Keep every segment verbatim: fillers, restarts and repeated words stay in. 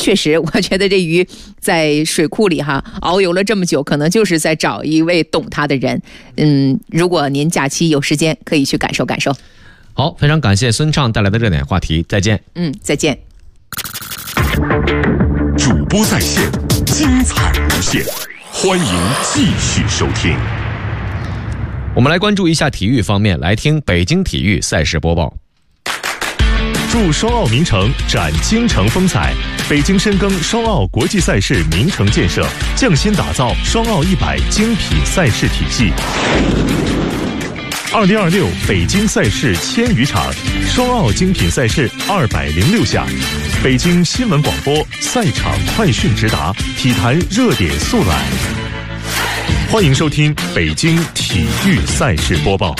确实，我觉得这鱼在水库里哈遨游了这么久，可能就是在找一位懂它的人。嗯，如果您假期有时间，可以去感受感受。 好，非常感谢孙畅带来的热点话题，再见。 嗯，再见。 主播在线，精彩无限，欢迎继续收听。 我们来关注一下体育方面，来听北京体育赛事播报。 助双奥名城展京城风采，北京深耕双奥国际赛事名城建设，匠心打造双奥一百精品赛事体系。二零二六北京赛事千余场，双奥精品赛事二百零六项。北京新闻广播赛场快讯直达，体坛热点速览。欢迎收听北京体育赛事播报。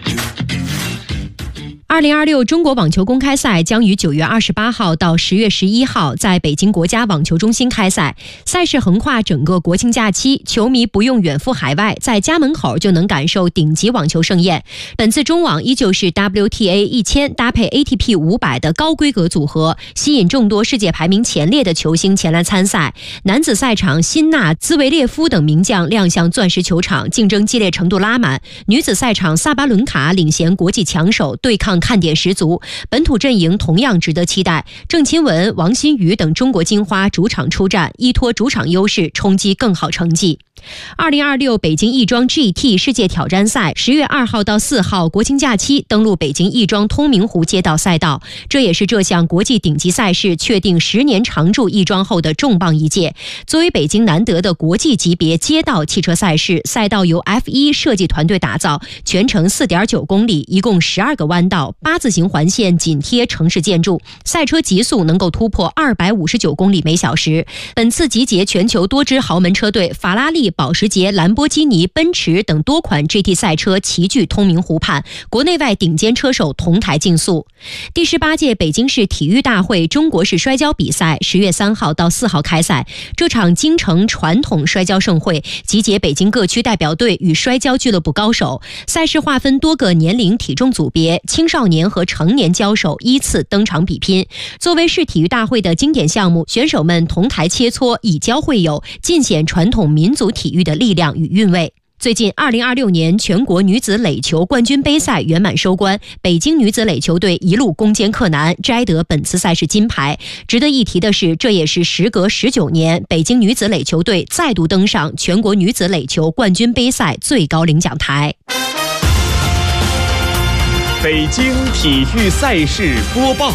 二零二六中国网球公开赛将于九月二十八号到十月十一号在北京国家网球中心开赛，赛事横跨整个国庆假期，球迷不用远赴海外，在家门口就能感受顶级网球盛宴。本次中网依旧是 W T A 一千搭配 A T P 五百的高规格组合，吸引众多世界排名前列的球星前来参赛。男子赛场，辛纳、兹维列夫等名将亮相钻石球场，竞争激烈程度拉满。女子赛场，萨巴伦卡领衔国际强手，对抗看点十足，本土阵营同样值得期待。郑钦文、王欣瑜等中国金花主场出战，依托主场优势冲击更好成绩。二零二六北京亦庄 G T 世界挑战赛十月二号到四号国庆假期登陆北京亦庄通明湖街道赛道，这也是这项国际顶级赛事确定十年常驻亦庄后的重磅一届。作为北京难得的国际级别街道汽车赛事，赛道由 F 一 设计团队打造，全程 四点九公里，一共十二个弯道，八字形环线紧贴城市建筑，赛车极速能够突破二百五十九公里每小时。本次集结全球多支豪门车队，法拉利、保时捷、兰博基尼、奔驰等多款 G T 赛车齐聚通明湖畔，国内外顶尖车手同台竞速。第十八届北京市体育大会中国式摔跤比赛十月三号到四号开赛，这场京城传统摔跤盛会集结北京各区代表队与摔跤俱乐部高手，赛事划分多个年龄体重组别，青少年和成年交手依次登场比拼。作为市体育大会的经典项目，选手们同台切磋，以交会友，尽显传统民族体育的力量与韵味。最近二零二六年全国女子垒球冠军杯赛圆满收官，北京女子垒球队一路攻坚克难，摘得本次赛事金牌。值得一提的是，这也是时隔十九年，北京女子垒球队再度登上全国女子垒球冠军杯赛最高领奖台。 北京体育赛事播报。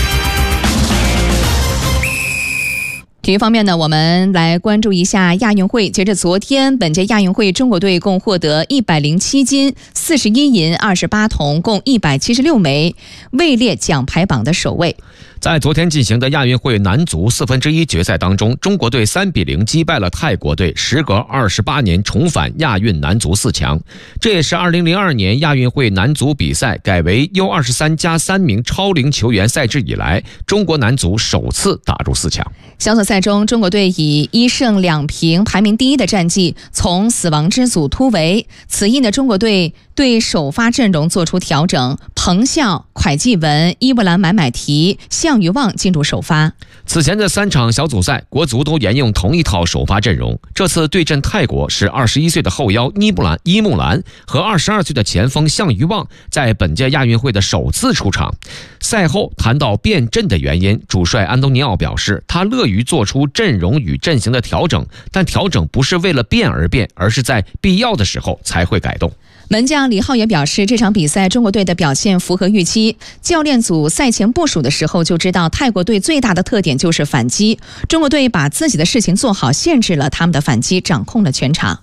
体育方面呢，我们来关注一下亚运会。截至昨天，本届亚运会中国队共获得一百零七金、四十一银、二十八铜，共一百七十六枚，位列奖牌榜的首位。 在昨天进行的亚运会男足四分之一决赛当中，中国队三比零击败了泰国队，时隔二十八年重返亚运男足四强。这也是二零零二年亚运会男足比赛改为 U 二十三 加三名超龄球员赛制以来，中国男足首次打入四强。 小组赛中，中国队以一胜两平排名第一的战绩从死亡之组突围。此役的中国队对首发阵容做出调整，彭笑、蒯继文、伊布兰买买提、项羽旺进入首发。 此前的三场小组赛，国足都沿用同一套首发阵容。这次对阵泰国是二十一岁的后腰伊布兰伊木兰和二十二岁的前锋项羽旺在本届亚运会的首次出场。赛后谈到变阵的原因，主帅安东尼奥表示，他乐于做出阵容与阵型的调整，但调整不是为了变而变，而是在必要的时候才会改动。 门将李浩也表示，这场比赛中国队的表现符合预期。教练组赛前部署的时候就知道，泰国队最大的特点就是反击，中国队把自己的事情做好，限制了他们的反击，掌控了全场。